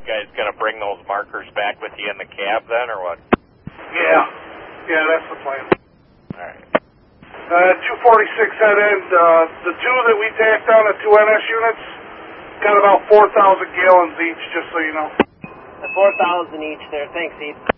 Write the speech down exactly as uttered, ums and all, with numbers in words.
guys going to bring those markers back with you in the cab then, or what? Yeah. Yeah, that's the plan. All right. Uh, two forty-six head end. Uh, the two that we tacked on, the two N S units, got about four thousand gallons each, just so you know. four thousand each there. Thanks, Heath.